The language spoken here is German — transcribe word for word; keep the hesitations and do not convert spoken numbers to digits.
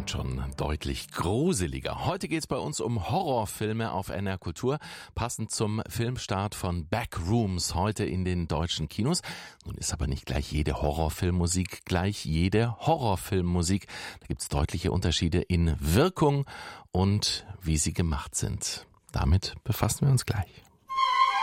klingt schon deutlich gruseliger. Heute geht's bei uns um Horrorfilme auf N R Kultur, passend zum Filmstart von Backrooms heute in den deutschen Kinos. Nun ist aber nicht gleich jede Horrorfilmmusik gleich jede Horrorfilmmusik. Da gibt's deutliche Unterschiede in Wirkung und wie sie gemacht sind. Damit befassen wir uns gleich.